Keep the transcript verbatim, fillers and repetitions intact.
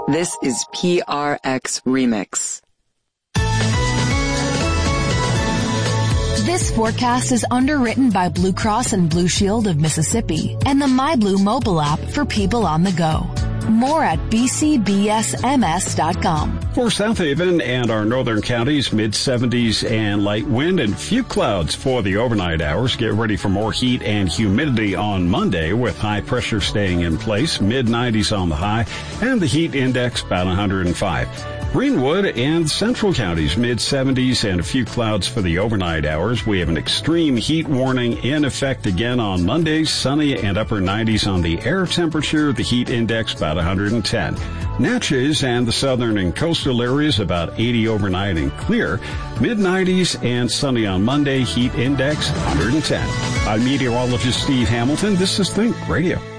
This is P R X Remix. This forecast is underwritten by Blue Cross and Blue Shield of Mississippi and the MyBlue mobile app for people on the go. More at b c b s m s dot com. For South Haven and our northern counties, mid seventies and light wind and few clouds for the overnight hours. Get ready for more heat and humidity on Monday with high pressure staying in place, mid nineties on the high, and the heat index about one hundred five. Greenwood and central counties, mid seventies and a few clouds for the overnight hours. We have an extreme heat warning in effect again on Monday, sunny and upper nineties on the air temperature, the heat index about one hundred ten. Natchez and the southern and coastal areas about eighty overnight and clear, mid nineties and sunny on Monday, heat index one hundred ten. I'm meteorologist Steve Hamilton. This is Think Radio.